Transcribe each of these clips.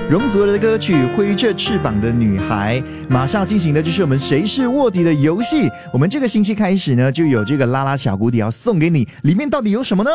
容祖儿的歌曲《挥着翅膀的女孩》，马上进行的就是我们谁是卧底的游戏。我们这个星期开始呢，就有这个拉拉小谷底要送给你，里面到底有什么呢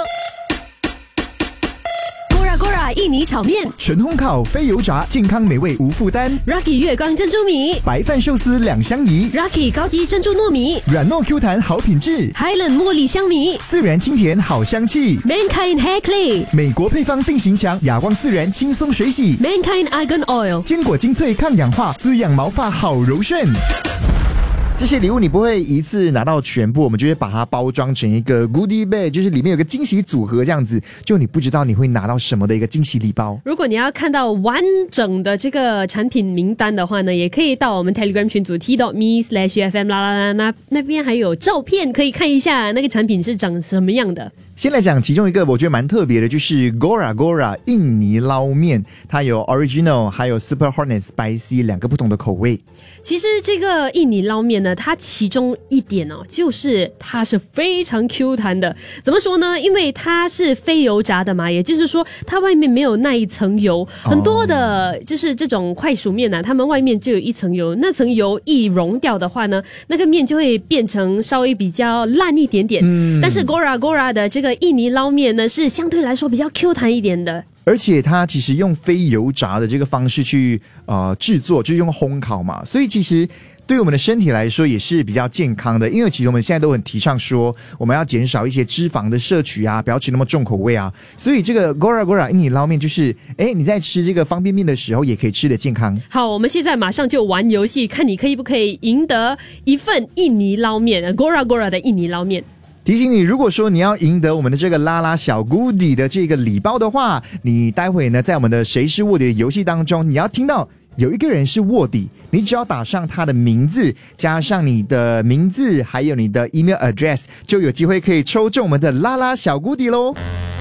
？Gora 印尼炒面， 纯烘烤非油炸，健康美味无负担。 Rocky 月光珍珠米， 白饭寿司两相宜。 Rocky 高级珍珠糯米， 软糯 Q 弹好品质。 Highland 茉莉香米， 自然清甜好香气。 Mankind Hair Clay， 美国配方定型强，哑光自然轻松水洗。 Mankind Argan Oil， 坚果精粹抗氧化，滋养毛发好柔顺。这些礼物你不会一次拿到全部，我们就会把它包装成一个 goodie bag， 就是里面有个惊喜组合这样子，就你不知道你会拿到什么的一个惊喜礼包。 如果你要看到完整的这个产品名单的话呢，也可以到我们 Telegram 群组 t.me/UFM 那边还有照片可以看一下那个产品是长什么样的。 先来讲其中一个我觉得蛮特别的，就是 Gora 印尼捞面，它有 Original 还有 Super Hornet Spicy 两个不同的口味。 其实这个印尼捞面呢，它其中一点就是它是非常 Q 弹的。怎么说呢？因为它是非油炸的嘛，也就是说它外面没有那一层油。很多的就是这种快熟面它们外面就有一层油，那层油一溶掉的话呢，那个面就会变成稍微比较烂一点点。但是 Gora 的这个印尼捞面呢，是相对来说比较 Q 弹一点的。 而且它其实用非油炸的这个方式去制作，就是用烘烤嘛，所以其实对我们的身体来说也是比较健康的。因为其实我们现在都很提倡说我们要减少一些脂肪的摄取啊，不要吃那么重口味啊，所以这个 Gora 印尼捞面就是你在吃这个方便面的时候也可以吃得健康。 好，我们现在马上就玩游戏，看你可以不可以赢得一份印尼捞面 Gora 的印尼捞面。 提醒你，如果说你要赢得我们的这个拉拉小谷底的这个礼包的话，你待会呢在我们的谁是卧底的游戏当中，你要听到有一个人是卧底，你只要打上他的名字，加上你的名字还有你的 email address， 就有机会可以抽中我们的拉拉小谷底咯。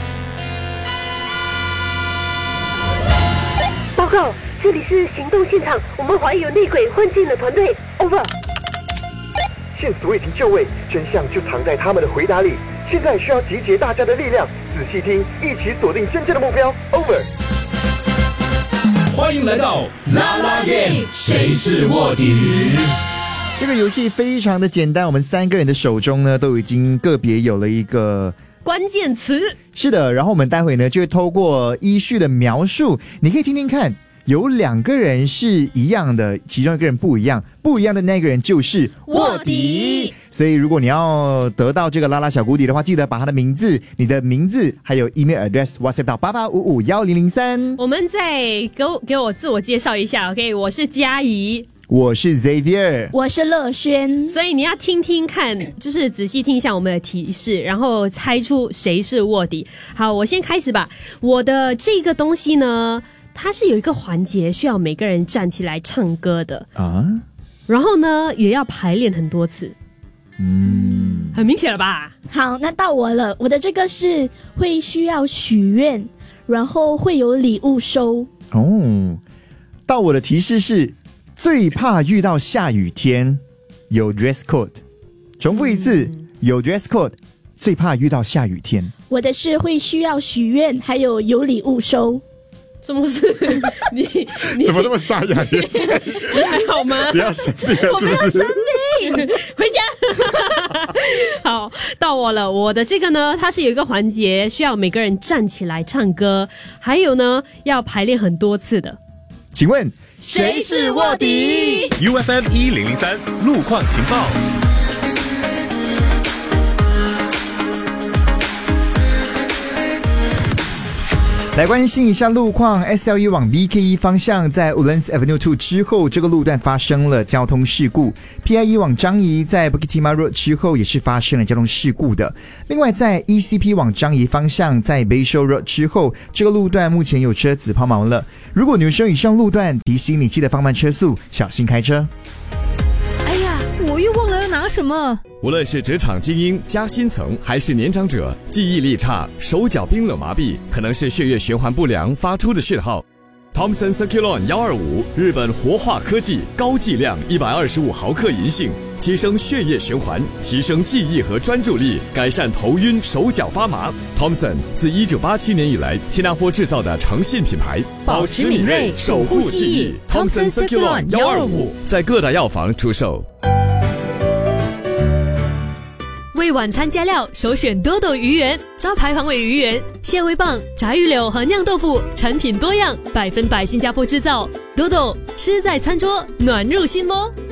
报告，这里是行动现场，我们怀疑有内鬼混进了团队 over。 线索已经就位，真相就藏在他们的回答里。现在需要集结大家的力量，仔细听，一起锁定真正的目标。Over。 欢迎来到拉拉 game， 谁是卧底？ 这个游戏非常的简单，我们3个人的手中呢都已经个别有了一个关键词。 是的，然后我们待会呢就会透过依序的描述，你可以听听看。有2个人是一样的，其中1个人不一样，不一样的那个人就是卧底。所以如果你要得到这个拉拉小谷底的话，记得把他的名字、你的名字还有 email address WhatsApp 到88551003。 我们再给我自我介绍一下 OK， 我是嘉怡， 我是 Xavier， 我是乐轩。 所以你要听听看，就是仔细听一下我们的提示，然后猜出谁是卧底。好，我先开始吧。我的这个东西呢，它是有一个环节需要每个人站起来唱歌的啊，然后呢也要排练很多次。很明显了吧？ 好，那到我了。我的这个是会需要许愿，然后会有礼物收。 到我的提示是最怕遇到下雨天，有 dress code。重复一次，有 dress code， 最怕遇到下雨天。 我的是会需要许愿，还有礼物收。 什么事？你怎么那么沙哑？ 你还好吗？ 不要生病了， 我没有生病， 回家。好，到我了。我的这个呢，它是有一个环节需要每个人站起来唱歌，还有呢要排练很多次的。 请问谁是卧底 ？UFM 1003路况情报。 来关心一下路况 ，SLE 往 BK1 方向在 Woodlands Avenue 2之后，这个路段发生了交通事故。PIE 往樟宜在 Bukit Timah Road 之后也是发生了交通事故的。另外在 ECP 往樟宜方向在 Bayshore Road 之后，这个路段目前有车子抛锚了。如果你使用以上路段，提醒你记得放慢车速，小心开车。 哎呀，我又忘了要拿什么。 无论是职场精英、加薪层，还是年长者，记忆力差、手脚冰冷麻痹，可能是血液循环不良发出的讯号。 Thomson Circulon 125，日本活化科技，高剂量125毫克银杏，提升血液循环，提升记忆和专注力，改善头晕、手脚发麻。Thomson 自1987年以来，新加坡制造的诚信品牌， 保持敏锐，守护记忆。Thomson Circulon 125 在各大药房出售。 为晚餐加料，首选多多鱼圆，招牌黄尾鱼圆、蟹味棒、炸鱼柳和酿豆腐，产品多样，100%新加坡制造。多多吃在餐桌，暖入心窝。